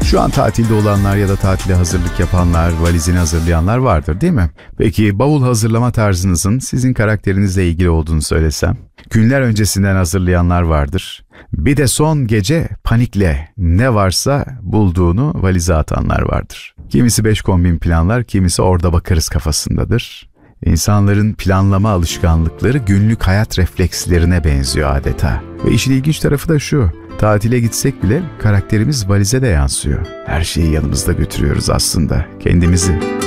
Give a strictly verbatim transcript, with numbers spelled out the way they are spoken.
Şu an tatilde olanlar ya da tatile hazırlık yapanlar, valizini hazırlayanlar vardır değil mi? Peki bavul hazırlama tarzınızın sizin karakterinizle ilgili olduğunu söylesem? Günler öncesinden hazırlayanlar vardır. Bir de son gece panikle ne varsa bulduğunu valize atanlar vardır. Kimisi beş kombin planlar, kimisi orada bakarız kafasındadır. İnsanların planlama alışkanlıkları günlük hayat reflekslerine benziyor adeta. Ve işin ilginç tarafı da şu, tatile gitsek bile karakterimiz valize de yansıyor. Her şeyi yanımızda götürüyoruz aslında, kendimizi.